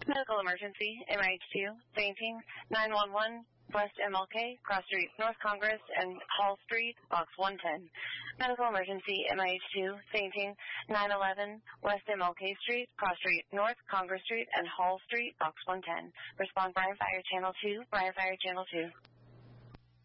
Medical emergency, MIH2, fainting, 911, West MLK, Cross Street, North Congress, and Hall Street, Box 110. Medical emergency, MIH2, fainting, 911, West MLK Street, Cross Street, North Congress Street, and Hall Street, Box 110. Respond Bryan Fire Channel 2, Bryan Fire Channel 2.